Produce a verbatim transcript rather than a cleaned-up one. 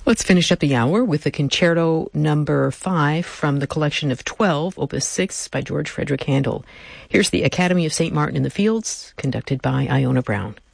Let's finish up the hour with the Concerto Number Five from the collection of twelve, Opus Six by George Frederick Handel. Here's the Academy of Saint Martin in the Fields, conducted by Iona Brown.